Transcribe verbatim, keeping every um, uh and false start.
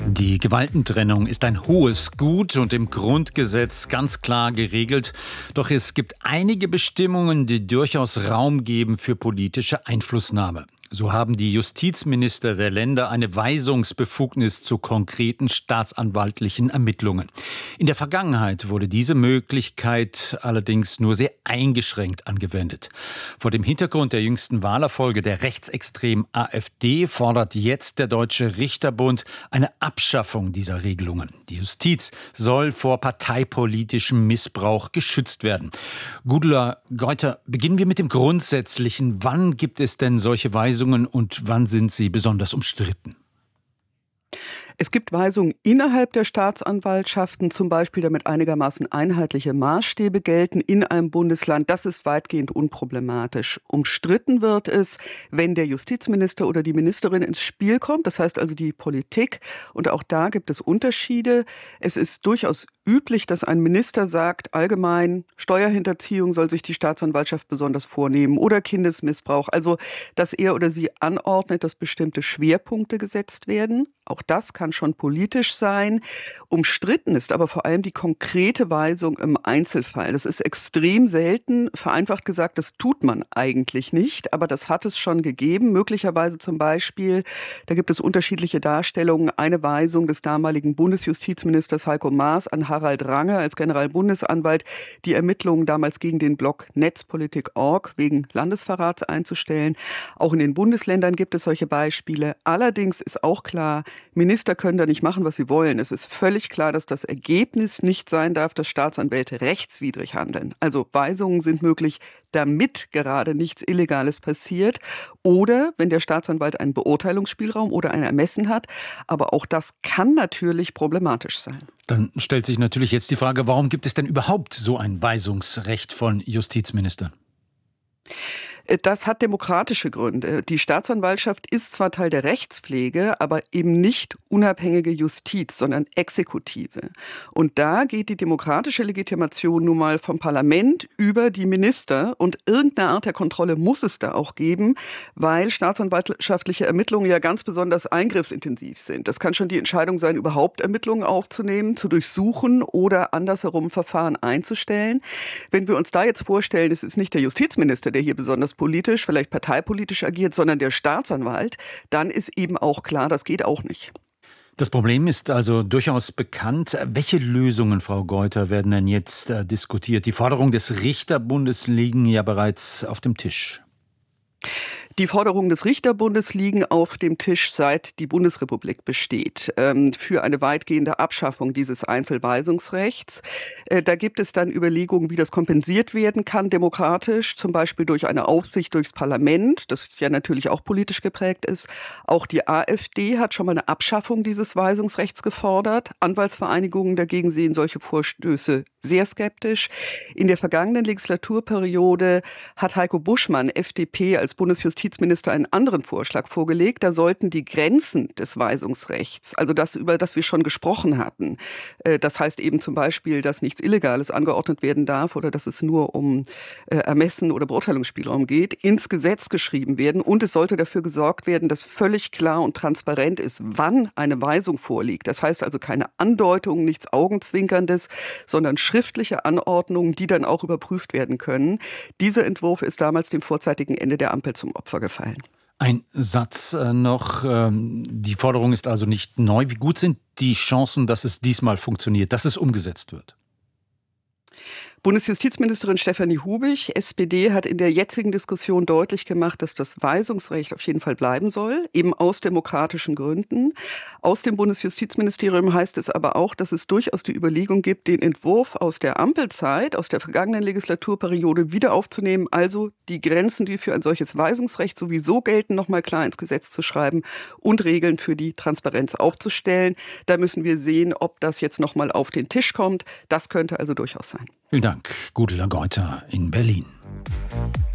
Die Gewaltentrennung ist ein hohes Gut und im Grundgesetz ganz klar geregelt. Doch es gibt einige Bestimmungen, die durchaus Raum geben für politische Einflussnahme. So haben die Justizminister der Länder eine Weisungsbefugnis zu konkreten staatsanwaltlichen Ermittlungen. In der Vergangenheit wurde diese Möglichkeit allerdings nur sehr eingeschränkt angewendet. Vor dem Hintergrund der jüngsten Wahlerfolge der rechtsextremen AfD fordert jetzt der Deutsche Richterbund eine Abschaffung dieser Regelungen. Die Justiz soll vor parteipolitischem Missbrauch geschützt werden. Gudula Geuter, beginnen wir mit dem Grundsätzlichen. Wann gibt es denn solche Weisungen und wann sind sie besonders umstritten? Es gibt Weisungen innerhalb der Staatsanwaltschaften, zum Beispiel damit einigermaßen einheitliche Maßstäbe gelten in einem Bundesland. Das ist weitgehend unproblematisch. Umstritten wird es, wenn der Justizminister oder die Ministerin ins Spiel kommt, das heißt also die Politik. Und auch da gibt es Unterschiede. Es ist durchaus üblich, dass ein Minister sagt, allgemein Steuerhinterziehung soll sich die Staatsanwaltschaft besonders vornehmen oder Kindesmissbrauch. Also, dass er oder sie anordnet, dass bestimmte Schwerpunkte gesetzt werden. Auch das kann schon politisch sein. Umstritten ist aber vor allem die konkrete Weisung im Einzelfall. Das ist extrem selten. Vereinfacht gesagt, das tut man eigentlich nicht, aber das hat es schon gegeben. Möglicherweise zum Beispiel, da gibt es unterschiedliche Darstellungen, eine Weisung des damaligen Bundesjustizministers Heiko Maas an Harald Range als Generalbundesanwalt, die Ermittlungen damals gegen den Blog Netzpolitik Punkt org wegen Landesverrats einzustellen. Auch in den Bundesländern gibt es solche Beispiele. Allerdings ist auch klar, Minister können da nicht machen, was sie wollen. Es ist völlig klar, dass das Ergebnis nicht sein darf, dass Staatsanwälte rechtswidrig handeln. Also Weisungen sind möglich, damit gerade nichts Illegales passiert oder wenn der Staatsanwalt einen Beurteilungsspielraum oder ein Ermessen hat. Aber auch das kann natürlich problematisch sein. Dann stellt sich natürlich jetzt die Frage, warum gibt es denn überhaupt so ein Weisungsrecht von Justizministern? Das hat demokratische Gründe. Die Staatsanwaltschaft ist zwar Teil der Rechtspflege, aber eben nicht unabhängige Justiz, sondern Exekutive. Und da geht die demokratische Legitimation nun mal vom Parlament über die Minister. Und irgendeine Art der Kontrolle muss es da auch geben, weil staatsanwaltschaftliche Ermittlungen ja ganz besonders eingriffsintensiv sind. Das kann schon die Entscheidung sein, überhaupt Ermittlungen aufzunehmen, zu durchsuchen oder andersherum Verfahren einzustellen. Wenn wir uns da jetzt vorstellen, es ist nicht der Justizminister, der hier besonders politisch, vielleicht parteipolitisch agiert, sondern der Staatsanwalt, dann ist eben auch klar, das geht auch nicht. Das Problem ist also durchaus bekannt. Welche Lösungen, Frau Geuter, werden denn jetzt äh, diskutiert? Die Forderungen des Richterbundes liegen ja bereits auf dem Tisch. Die Forderungen des Richterbundes liegen auf dem Tisch, seit die Bundesrepublik besteht, ähm, für eine weitgehende Abschaffung dieses Einzelweisungsrechts. Äh, da gibt es dann Überlegungen, wie das kompensiert werden kann, demokratisch, zum Beispiel durch eine Aufsicht durchs Parlament, das ja natürlich auch politisch geprägt ist. Auch die AfD hat schon mal eine Abschaffung dieses Weisungsrechts gefordert. Anwaltsvereinigungen dagegen sehen solche Vorstöße sehr skeptisch. In der vergangenen Legislaturperiode hat Heiko Buschmann, F D P, als Bundesjustizminister einen anderen Vorschlag vorgelegt. Da sollten die Grenzen des Weisungsrechts, also das, über das wir schon gesprochen hatten, das heißt eben zum Beispiel, dass nichts Illegales angeordnet werden darf oder dass es nur um Ermessen oder Beurteilungsspielraum geht, ins Gesetz geschrieben werden. Und es sollte dafür gesorgt werden, dass völlig klar und transparent ist, wann eine Weisung vorliegt. Das heißt also keine Andeutung, nichts Augenzwinkerndes, sondern schriftliche Anordnungen, die dann auch überprüft werden können. Dieser Entwurf ist damals dem vorzeitigen Ende der Ampel zum Opfer gefallen. Ein Satz äh, noch. Ähm, die Forderung ist also nicht neu. Wie gut sind die Chancen, dass es diesmal funktioniert, dass es umgesetzt wird? Bundesjustizministerin Stefanie Hubig, S P D, hat in der jetzigen Diskussion deutlich gemacht, dass das Weisungsrecht auf jeden Fall bleiben soll, eben aus demokratischen Gründen. Aus dem Bundesjustizministerium heißt es aber auch, dass es durchaus die Überlegung gibt, den Entwurf aus der Ampelzeit, aus der vergangenen Legislaturperiode wieder aufzunehmen, also die Grenzen, die für ein solches Weisungsrecht sowieso gelten, nochmal klar ins Gesetz zu schreiben und Regeln für die Transparenz aufzustellen. Da müssen wir sehen, ob das jetzt nochmal auf den Tisch kommt. Das könnte also durchaus sein. Vielen Dank, Gudula Geuter in Berlin.